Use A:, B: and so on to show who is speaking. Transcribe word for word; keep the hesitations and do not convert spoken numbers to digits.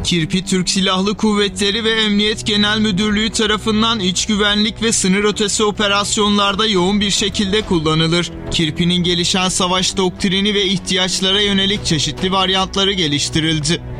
A: Kirpi Türk Silahlı Kuvvetleri ve Emniyet Genel Müdürlüğü tarafından iç güvenlik ve sınır ötesi operasyonlarda yoğun bir şekilde kullanılır. Kirpi'nin gelişen savaş doktrini ve ihtiyaçlara yönelik çeşitli varyantları geliştirildi.